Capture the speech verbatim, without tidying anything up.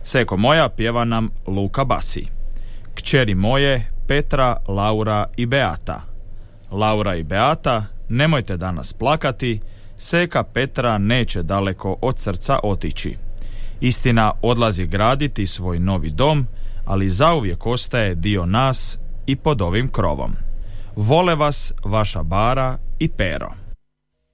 Seko moja pjeva nam Luka Basi. Kćeri moje Petra, Laura i Beata. Laura i Beata, nemojte danas plakati, seka Petra neće daleko od srca otići. Istina, odlazi graditi svoj novi dom, ali zauvijek ostaje dio nas i pod ovim krovom. Vole vas vaša Bara i Pero.